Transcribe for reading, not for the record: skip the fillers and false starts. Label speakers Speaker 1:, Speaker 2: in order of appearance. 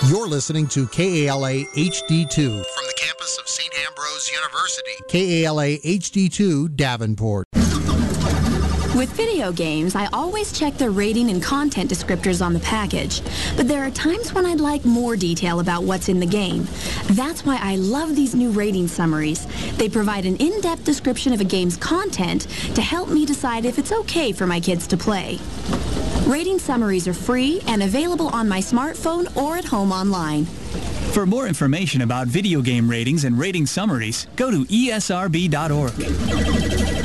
Speaker 1: You're listening to KALA HD2 from the campus of St. Ambrose University. KALA HD2 Davenport.
Speaker 2: With video games, I always check the rating and content descriptors on the package. But there are times when I'd like more detail about what's in the game. That's why I love these new rating summaries. They provide an in-depth description of a game's content to help me decide if it's okay for my kids to play. Rating summaries are free and available on my smartphone or at home online.
Speaker 3: For more information about video game ratings and rating summaries, go to esrb.org.